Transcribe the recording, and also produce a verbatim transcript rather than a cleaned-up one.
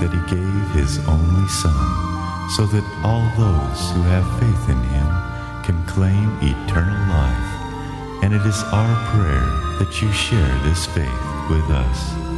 that he gave his only Son, so that all those who have faith in him can claim eternal life. And it is our prayer that you share this faith with us.